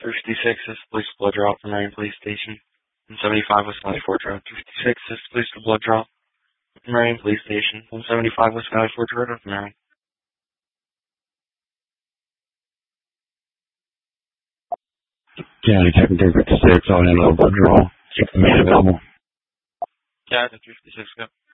356 is the police blood draw from Marion Police Station. 175 West Valley Forge Road. 356 is the police blood draw from Marion Police Station. 175 West Valley Forge Road, North Marion. County Captain 356, all in low blood draw. 6 men available. Captain 356, go.